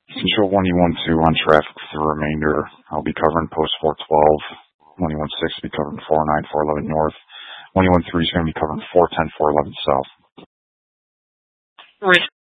Control 1E12 on traffic for the remainder. I'll be covering post 412. 1E16 will be covering 49, 411 north. 1E13 is going to be covering 410, 411 south.